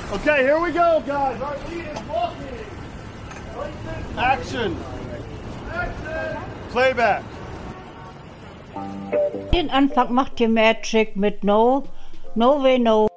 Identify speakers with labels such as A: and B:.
A: Okay, here we go, guys. Our lead is walking. Action. Action. Playback.
B: Den Anfang macht ihr Magic mit No Way No.